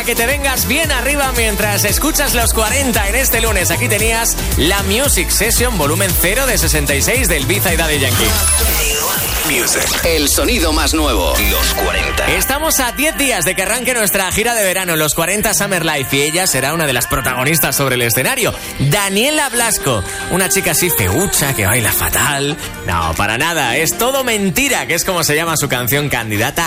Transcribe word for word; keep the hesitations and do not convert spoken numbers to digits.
para que te vengas bien arriba mientras escuchas los cuarenta en este lunes. Aquí tenías la Music Session volumen cero de sesenta y seis del Ibiza y Daddy Yankee. Music. El sonido más nuevo. Los cuarenta. Estamos a diez días de que arranque nuestra gira de verano, los cuarenta Summer Life, y ella será una de las protagonistas sobre el escenario. Daniela Blasco, una chica así feucha que baila fatal. No, para nada, es todo mentira, que es como se llama su canción, candidata